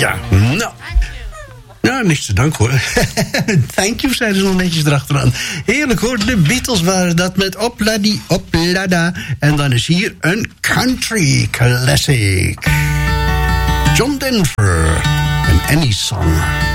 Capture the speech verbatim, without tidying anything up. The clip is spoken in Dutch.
Ja, nou... Nou, niks te dank hoor. Thank you, zeiden ze nog netjes erachteraan. Heerlijk hoor, de Beatles waren dat met Opladi Oplada. En dan is hier een country classic. John Denver en Any Song.